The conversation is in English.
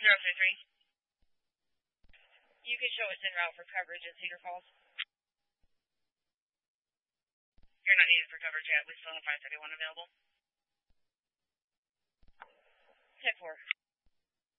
033. You can show us en route for coverage in Cedar Falls. You're not needed for coverage yet. We still have 531 available. 10-4.